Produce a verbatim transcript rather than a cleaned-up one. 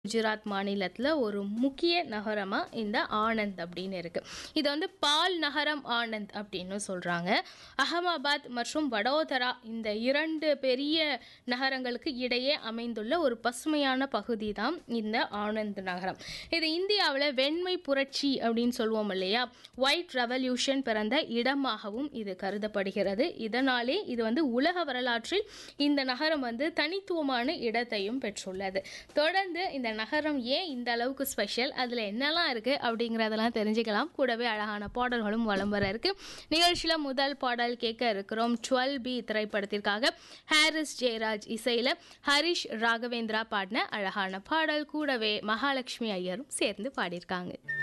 குஜராத் மாநிலத்தில் ஒரு முக்கிய நகரமாக இந்த ஆனந்த் அப்படின்னு இருக்குது. இது வந்து பால் நகரம் ஆனந்த் அப்படின்னு சொல்கிறாங்க. அகமதாபாத் மற்றும் வடோதரா இந்த இரண்டு பெரிய நகரங்களுக்கு இடையே அமைந்துள்ள ஒரு பசுமையான பகுதி தான் இந்த ஆனந்த் நகரம். இது இந்தியாவில் வெண்மை புரட்சி அப்படின்னு சொல்லுவோம் இல்லையா, ஒயிட் ரெவல்யூஷன் பிறந்த இடமாகவும் இது கருதப்படுகிறது. இதனாலே இது வந்து உலக வரலாற்றில் இந்த நகரம் வந்து தனித்துவமான இடத்தையும் பெற்றுள்ளது. தொடர்ந்து இந்த நகரம் ஏன் இந்த அளவுக்கு ஸ்பெஷல், அதில் என்னெல்லாம் இருக்குது அப்படிங்கிறதெல்லாம் தெரிஞ்சுக்கலாம். கூடவே அழகான பாடல்களும் வலம் வர இருக்கு. நிகழ்ச்சியில் முதல் பாடல் கேட்க இருக்கிறோம். டுவெல் பி திரைப்படத்திற்காக ஹாரிஸ் ஜெயராஜ் இசையில் ஹரிஷ் ராகவேந்திரா பாடின அழகான பாடல். கூடவே மகாலட்சுமி ஐயரும் சேர்ந்து பாடியிருக்காங்க.